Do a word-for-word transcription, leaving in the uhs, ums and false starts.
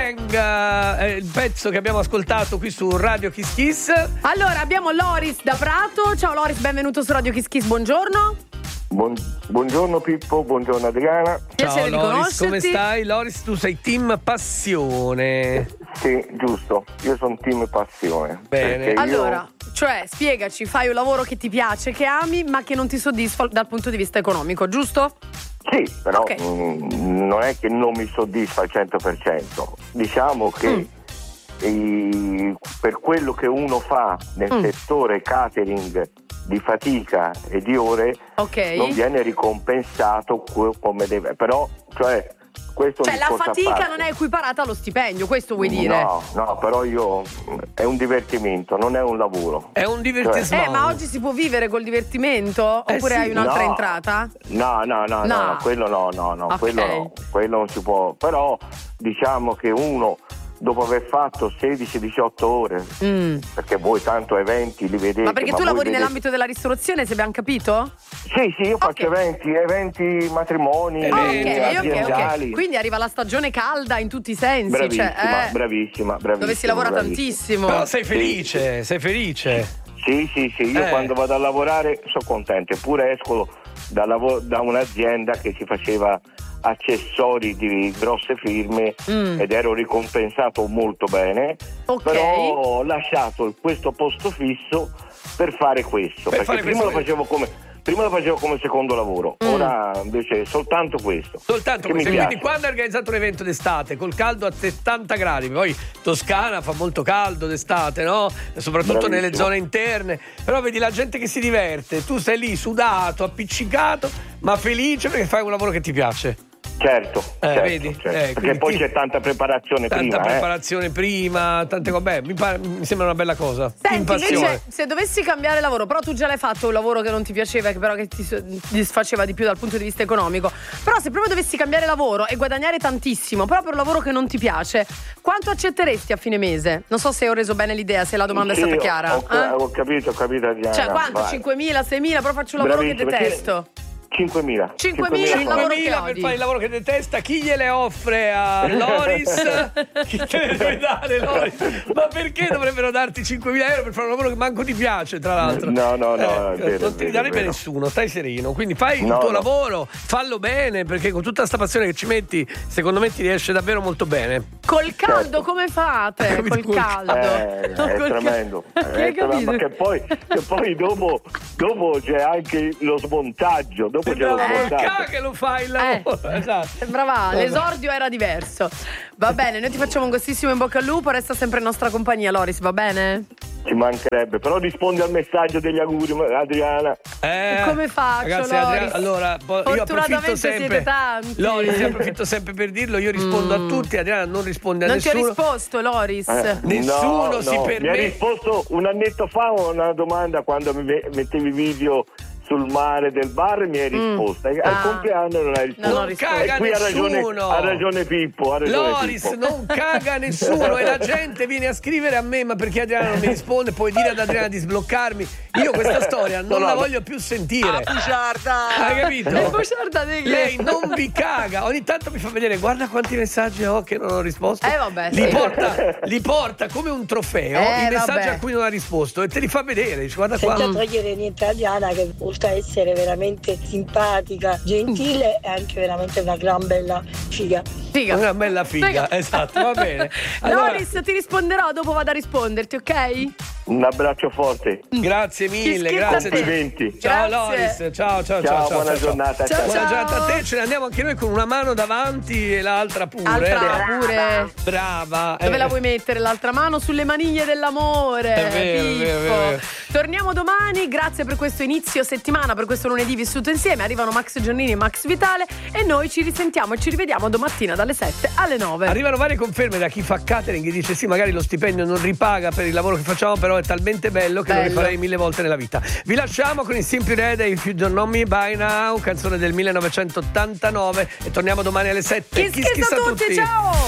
Gang, eh, il pezzo che abbiamo ascoltato qui su Radio Kiss Kiss. Allora abbiamo Loris da Prato. Ciao Loris, benvenuto su Radio Kiss Kiss, buongiorno. Buon, buongiorno Pippo, buongiorno Adriana. Piacere Ciao di Loris, come conoscerti. stai? Loris, tu sei team passione. Sì, giusto, io sono team passione. Bene. Perché io- Allora, cioè, spiegaci, fai un lavoro che ti piace, che ami, ma che non ti soddisfa dal punto di vista economico, giusto? Sì, però Ok. mh, non è che non mi soddisfa al cento per cento. Diciamo che Mm. i- per quello che uno fa nel Mm. settore catering di fatica e di ore Ok. non viene ricompensato que- come deve. Però, cioè, questo è Cioè, un la discorso a fatica parte. non è equiparata allo stipendio, questo vuoi dire? No, no, però io è un divertimento, non è un lavoro. È un divertimento. Eh, ma oggi si può vivere col divertimento? Eh, Oppure sì. hai un'altra No. entrata? No, no, no, no, No. no, quello no, no, no, Ok. quello no, quello non si può. Però diciamo che uno dopo aver fatto sedici diciotto ore, Mm. perché voi tanto eventi li vedete. Ma perché tu voi lavori vedete- nell'ambito della ristorazione, se abbiamo capito? Sì, sì, io faccio Ok. eventi, eventi, matrimoni, Eh, Ah, Eventi ok, ok, aziendali. ok. Quindi arriva la stagione calda in tutti i sensi. Bravissima, cioè, eh, bravissima, bravissima. dove si lavora bravissima. tantissimo. Però sei felice, sei felice. Sì, sì, sì, io Eh. quando vado a lavorare sono contento, eppure esco da, lavo- da un'azienda che si faceva accessori di grosse firme Mm. ed ero ricompensato molto bene, Ok. però ho lasciato questo posto fisso per fare questo, Per perché fare prima, questo- Lo facevo come, prima lo facevo come secondo lavoro, Mm. ora invece soltanto questo. Soltanto che mi questo. piace. Quindi quando hai organizzato un evento d'estate col caldo a settanta gradi, poi Toscana fa molto caldo d'estate, no? Soprattutto Bravissimo. nelle zone interne, però vedi la gente che si diverte, tu sei lì sudato, appiccicato, ma felice perché fai un lavoro che ti piace. Certo, Eh, certo, vedi? certo. Eh, perché quindi poi ti- c'è tanta preparazione Tanta prima, eh. preparazione prima, tante cose. Beh, mi, pare- mi sembra una bella cosa. Senti, In passione. invece, se dovessi cambiare lavoro, però tu già l'hai fatto un lavoro che non ti piaceva, che però che ti disfaceva di più dal punto di vista economico. Però se proprio dovessi cambiare lavoro e guadagnare tantissimo, però per un lavoro che non ti piace, quanto accetteresti a fine mese? Non so se ho reso bene l'idea, se la domanda Sì, è stata ho- chiara. Ho, eh? ho capito, ho capito Adriana. Cioè, quanto? vai. cinquemila, seimila, però faccio un lavoro che Bravissimo, perché- detesto. cinquemila. cinquemila, il lavoro che cinquemila per odi. fare il lavoro che detesta, chi gliele offre a Loris? Chi te le deve dare, Loris? Ma perché dovrebbero darti cinquemila euro per fare un lavoro che manco ti piace, tra l'altro? No, no, no, è vero, non ti è vero, darebbe è vero. nessuno, stai sereno. Quindi fai il No, tuo no. lavoro, fallo bene, perché con tutta sta passione che ci metti, secondo me ti riesce davvero molto bene. Col caldo Certo. come fate? Capito, Col col caldo. Eh, è Col cal- tremendo. Che È hai tremendo, capito? che poi, che poi dopo, dopo c'è anche lo smontaggio. Dopo c'è lo Sembrava smontaggio. Volcà che lo fa il lavoro. Esatto. Sembrava, Vabbè. l'esordio era diverso. Va bene, noi ti facciamo un grossissimo in bocca al lupo, resta sempre in nostra compagnia, Loris, va bene? Ci mancherebbe. Però rispondi al messaggio degli auguri, Adriana. Eh, Come faccio, ragazzi, Loris? Adriano, allora, po- io Fortunatamente approfitto siete sempre. tanti. Loris, io approfitto sempre per dirlo. Io rispondo Mm. a tutti. Adriana non risponde a Non ti ho nessuno. risposto, Loris. Eh, Nessuno no, si no. permette- Mi hai risposto un annetto fa una domanda quando mi me- mettevi video sul mare del bar, mi hai risposto. Al Ah. compleanno non hai risposto. Non ho Non risposto. caga E qui ha ragione, nessuno. ha ragione Pippo, ha ragione Loris Pippo. non caga nessuno e la gente viene a scrivere a me ma perché Adriana non mi risponde, puoi dire ad Adriana di sbloccarmi. Io questa storia non No, no, la no. voglio più sentire. Bugiarda! Hai capito? E bugiarda di che? Lei non vi caga, ogni tanto mi fa vedere guarda quanti messaggi ho che non ho risposto. Eh, vabbè, li, sì. porta, li porta come un trofeo Eh, i messaggi vabbè. a cui non ha risposto e te li fa vedere, dice guarda qua. Senza togliere niente a Diana, che oltre a essere veramente simpatica, gentile, è anche veramente una gran bella figa. Figa. Una bella figa, Figa. esatto, va bene. Allora, Loris, ti risponderò, dopo vado a risponderti, ok? Un abbraccio forte. grazie mille, Chi schizza grazie. a te? Complimenti. Ciao Grazie. Loris, ciao ciao ciao. Ciao, ciao, buona ciao, ciao. giornata. Ciao, ciao. Buona ciao. giornata a te, ce ne andiamo anche noi con una mano davanti e l'altra pure. Altra eh. pure. Brava. Dove eh. la vuoi mettere l'altra mano? Sulle maniglie dell'amore. È vero, è Pippo. vero, è vero, è vero. Torniamo domani, grazie per questo inizio settimana, per questo lunedì vissuto insieme. Arrivano Max Giannini e Max Vitale e noi ci risentiamo e ci rivediamo domattina dalle sette alle nove. Arrivano varie conferme da chi fa catering che dice sì, magari lo stipendio non ripaga per il lavoro che facciamo, però è talmente bello che lo Bello. rifarei mille volte nella vita. Vi lasciamo con i Simply Red e If You Don't Know Me By Now, canzone del millenovecentottantanove, e torniamo domani alle sette. Kiss, kiss a tutti, ciao!